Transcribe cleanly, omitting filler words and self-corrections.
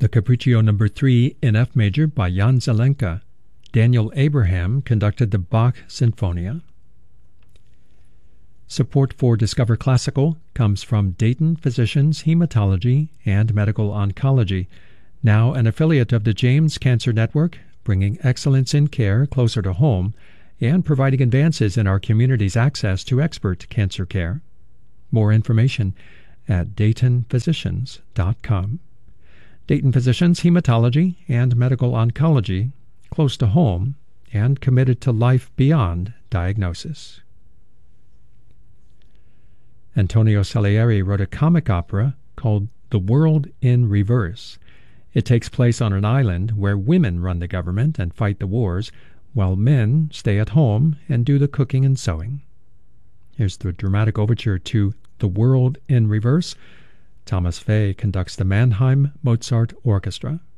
The Capriccio No. 3 in F major by Jan Zelenka. Daniel Abraham conducted the Bach Sinfonia. Support for Discover Classical comes from Dayton Physicians Hematology and Medical Oncology, now an affiliate of the James Cancer Network, bringing excellence in care closer to home and providing advances in our community's access to expert cancer care. More information at DaytonPhysicians.com. Dayton Physicians Hematology and Medical Oncology, close to home and committed to life beyond diagnosis. Antonio Salieri wrote a comic opera called The World in Reverse. It takes place on an island where women run the government and fight the wars, while men stay at home and do the cooking and sewing. Here's the dramatic overture to The World in Reverse. Thomas Fay conducts the Mannheim Mozart Orchestra.